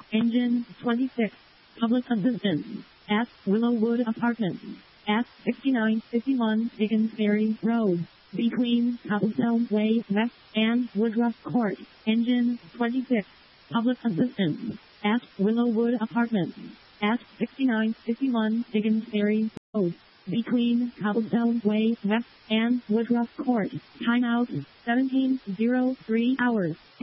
Engine 26. Public assistance. At Willowwood Apartments. At 6951 Dickens Ferry Road. Between Cobblestone Way West and Woodruff Court. Engine 26. Public assistance. At Willowwood Apartments. At 6951 Dickens Ferry Road. Between Cobblestone Way West and Woodruff Court. Timeout 17:03 hours.